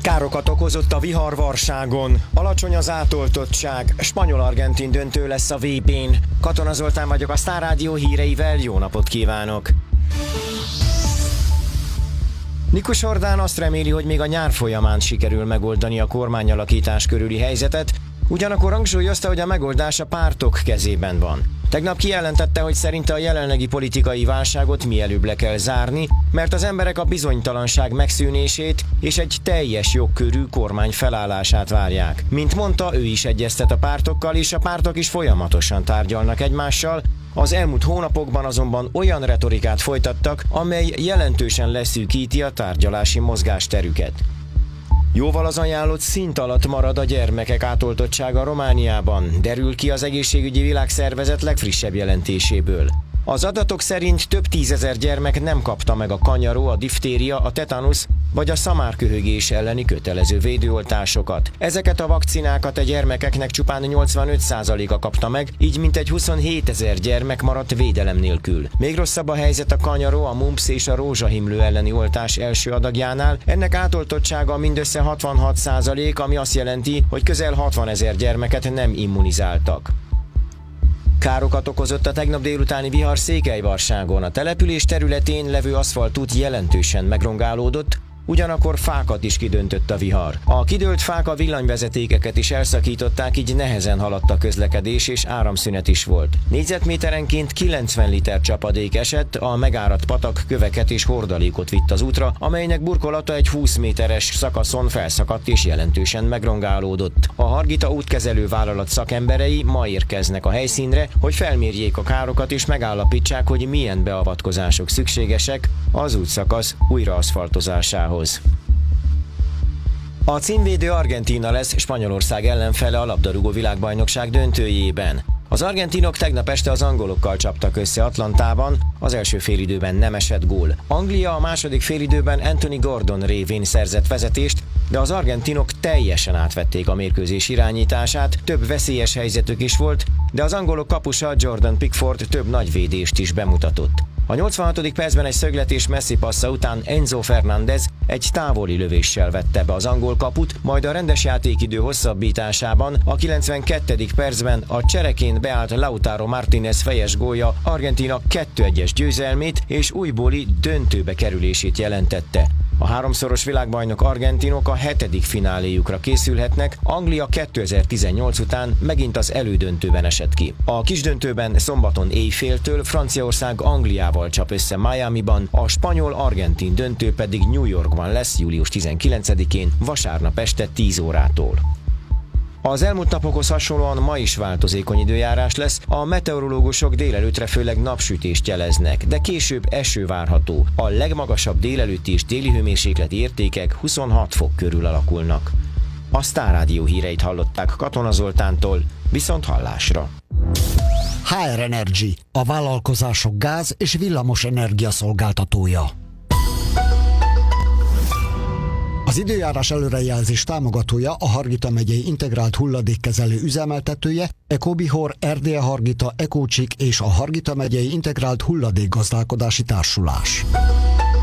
Károkat okozott a vihar Varságon, alacsony az átoltottság, spanyol-argentin döntő lesz a VB-n. Katona Zoltán vagyok, a Sztár Rádió híreivel, jó napot kívánok! Nikus Orbán azt reméli, hogy még a nyár folyamán sikerül megoldani a kormányalakítás körüli helyzetet, ugyanakkor hangsúlyozta, hogy a megoldás a pártok kezében van. Tegnap kijelentette, hogy szerinte a jelenlegi politikai válságot mielőbb le kell zárni, mert az emberek a bizonytalanság megszűnését és egy teljes jogkörű kormány felállását várják. Mint mondta, ő is egyeztet a pártokkal, és a pártok is folyamatosan tárgyalnak egymással. Az elmúlt hónapokban azonban olyan retorikát folytattak, amely jelentősen leszűkíti a tárgyalási mozgásterüket. Jóval az ajánlott szint alatt marad a gyermekek átoltottsága Romániában, derül ki az Egészségügyi Világszervezet legfrissebb jelentéséből. Az adatok szerint több tízezer gyermek nem kapta meg a kanyaró, a diftéria, a tetanusz vagy a szamárköhögés elleni kötelező védőoltásokat. Ezeket a vakcinákat a gyermekeknek csupán 85%-a kapta meg, így mintegy 27 000 gyermek maradt védelem nélkül. Még rosszabb a helyzet a kanyaró, a mumps és a rózsahimlő elleni oltás első adagjánál. Ennek átoltottsága mindössze 66%, ami azt jelenti, hogy közel 60 000 gyermeket nem immunizáltak. Károkat okozott a tegnap délutáni vihar Székelyvarságon. A település területén levő aszfaltút jelentősen megrongálódott, ugyanakkor fákat is kidöntött a vihar. A kidőlt fák a villanyvezetékeket is elszakították, így nehezen haladt a közlekedés és áramszünet is volt. Négyzetméterenként 90 liter csapadék esett, a megáradt patak köveket és hordalékot vitt az útra, amelynek burkolata egy 20 méteres szakaszon felszakadt és jelentősen megrongálódott. A Hargita útkezelő vállalat szakemberei ma érkeznek a helyszínre, hogy felmérjék a károkat és megállapítsák, hogy milyen beavatkozások szükségesek az útszakasz újraaszfaltozásához. A címvédő Argentína lesz Spanyolország ellenfele a labdarúgó világbajnokság döntőjében. Az argentinok tegnap este az angolokkal csaptak össze Atlantában, az első félidőben nem esett gól. Anglia a második félidőben Anthony Gordon révén szerzett vezetést, de az argentinok teljesen átvették a mérkőzés irányítását, több veszélyes helyzetük is volt, de az angolok kapusa Jordan Pickford több nagy védést is bemutatott. A 86. percben egy szögletés messzi passza után Enzo Fernández egy távoli lövéssel vette be az angol kaput, majd a rendes játékidő hosszabbításában a 92. percben a csereként beállt Lautaro Martínez fejes gólja Argentína 2-1-es győzelmét és újbóli döntőbe kerülését jelentette. A háromszoros világbajnok argentinok a 7. fináléjukra készülhetnek, Anglia 2018 után megint az elődöntőben esett ki. A kisdöntőben szombaton éjféltől Franciaország Angliával csap össze Miamiban, a spanyol-argentin döntő pedig New Yorkban lesz július 19-én, vasárnap este 10 órától. Az elmúlt napokhoz hasonlóan ma is változékony időjárás lesz, a meteorológusok délelőttre főleg napsütést jeleznek, de később eső várható. A legmagasabb délelőtti és téli hőmérsékleti értékek 26 fok körül alakulnak. A Sztár Rádió híreit hallották Katona Zoltántól, viszont hallásra. HR Energy, a vállalkozások gáz- és villamos energia szolgáltatója. Az időjárás előrejelzés támogatója a Hargita megyei integrált hulladékkezelő üzemeltetője, Ecobihor, RDE Hargita, Ecócsik és a Hargita megyei integrált hulladékgazdálkodási társulás.